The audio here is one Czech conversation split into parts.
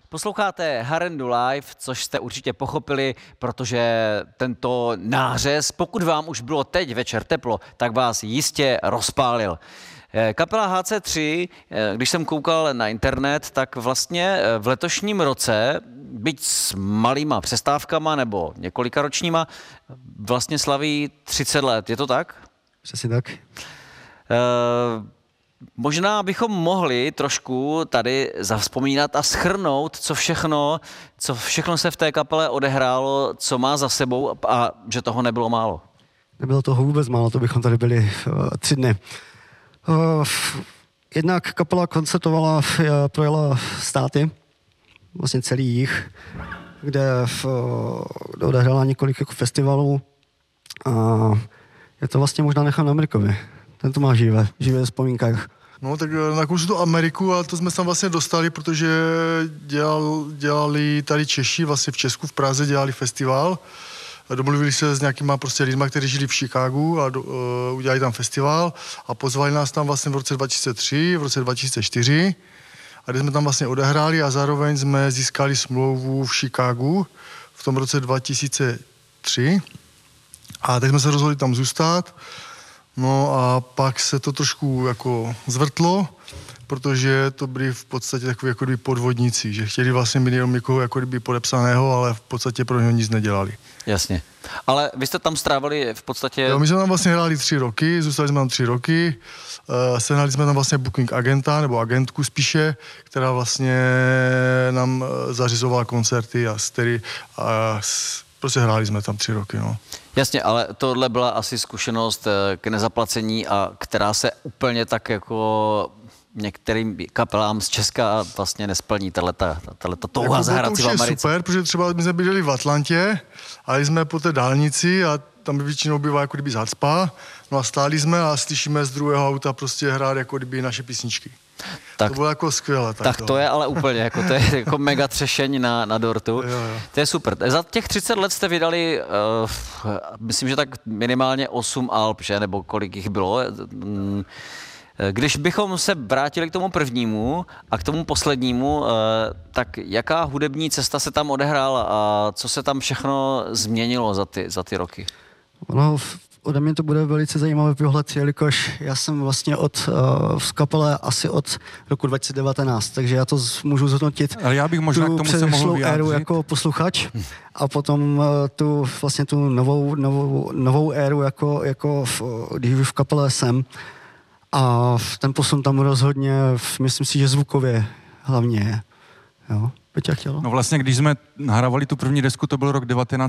Posloucháte Harendu Live, což jste určitě pochopili, protože tento nářez, pokud vám už bylo teď večer teplo, tak vás jistě rozpálil. Kapela HC3, když jsem koukal na internet, tak vlastně v letošním roce, byť s malýma přestávkama nebo několika ročníma, vlastně slaví 30 let. Je to tak? Přesně tak. Možná bychom mohli trošku tady zavzpomínat a shrnout, co všechno se v té kapele odehrálo, co má za sebou a že toho nebylo málo. Nebylo toho vůbec málo, to bychom tady byli 3 dny. Jednak kapela koncertovala, projela státy, vlastně celý jich, kde odehrála několik jako festivalů a je to vlastně možná nechám na Mirkovi. Ten to má živé vzpomínkách. No tak nakonec tu Ameriku, ale to jsme se tam vlastně dostali, protože dělali tady Češi, vlastně v Česku, v Praze dělali festival. Domluvili se s nějakýma prostě lidma, kteří žili v Chicagu a udělali tam festival a pozvali nás tam vlastně v roce 2003, v roce 2004 a kde jsme tam vlastně odehráli a zároveň jsme získali smlouvu v Chicagu v tom roce 2003 a tak jsme se rozhodli tam zůstat. No a pak se to trošku jako zvrtlo, protože to byli v podstatě takový jako kdyby podvodníci, že chtěli vlastně mít jenom někoho jako kdyby podepsaného, ale v podstatě pro něho nic nedělali. Jasně. Ale vy jste tam strávili v podstatě... Jo, my jsme tam vlastně hráli 3 roky, zůstali jsme tam 3 roky, sehnali jsme tam vlastně booking agenta, nebo agentku spíše, která vlastně nám zařizovala koncerty a prostě hráli jsme tam 3 roky, no. Jasně, ale tohle byla asi zkušenost k nezaplacení a která se úplně tak jako některým kapelám z Česka vlastně nesplní, tato touha zahrát si v Americe. Je super, protože třeba my jsme bydleli v Atlantě a jsme po té dálnici a tam většinou bývá jako kdyby zacpa, no a stáli jsme a slyšíme z druhého auta prostě hrát jako kdyby naše písničky. Tak, to bylo jako skvělé. Tak to je ale úplně, jako to je jako mega třešení na dortu. Jo. To je super. Za těch 30 let jste vydali, myslím, že tak minimálně 8 alb, že? Nebo kolik jich bylo. Když bychom se vrátili k tomu prvnímu a k tomu poslednímu, tak jaká hudební cesta se tam odehrála a co se tam všechno změnilo za ty roky? No, ode mě to bude velice zajímavý pohled, jelikož já jsem vlastně v kapele asi od roku 2019, takže já to můžu zhodnotit. Ale já bych možná k tomu se mohl vyjádřit. Éru jako posluchač a potom tu novou éru jako když už v kapele jsem. A ten posun tam rozhodně, myslím si, že zvukově hlavně je. Jo, Peťa chtělo? No vlastně, když jsme nahrávali tu první desku, to byl rok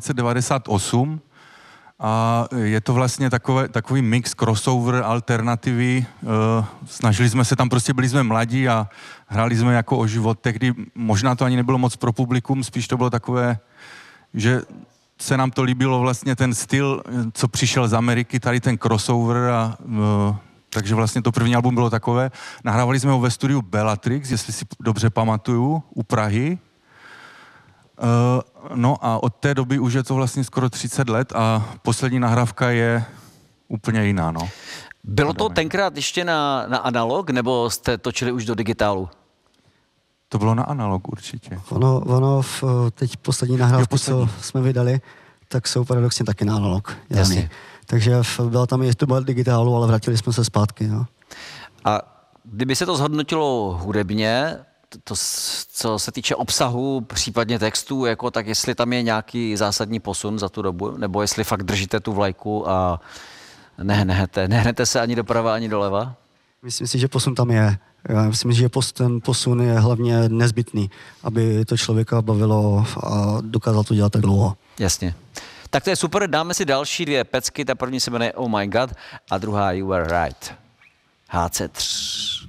1998 a je to vlastně takový mix, crossover, alternativy. Snažili jsme se tam, prostě byli jsme mladí a hráli jsme jako o život. Tehdy možná to ani nebylo moc pro publikum, spíš to bylo takové, že se nám to líbilo vlastně ten styl, co přišel z Ameriky, tady ten crossover a takže vlastně to první album bylo takové. Nahrávali jsme ho ve studiu Bellatrix, jestli si dobře pamatuju, u Prahy. No a od té doby už je to vlastně skoro 30 let a poslední nahrávka je úplně jiná, no. Bylo to tenkrát ještě na analog, nebo jste točili už do digitálu? To bylo na analog určitě. Ono teď poslední nahrávky, co jsme vydali, tak jsou paradoxně taky na analog. Jasně. Takže byla tam i to digitálu, ale vrátili jsme se zpátky. No. A kdyby se to zhodnotilo hudebně, to, co se týče obsahu, případně textů, jako, tak jestli tam je nějaký zásadní posun za tu dobu, nebo jestli fakt držíte tu vlajku a nehnete se ani doprava, ani doleva? Myslím si, že posun tam je. Já myslím, že ten posun je hlavně nezbytný, aby to člověka bavilo a dokázal to dělat tak dlouho. Jasně. Tak to je super, dáme si další 2 pecky, ta první se jmenuje Oh My God a druhá You Were Right. HC3.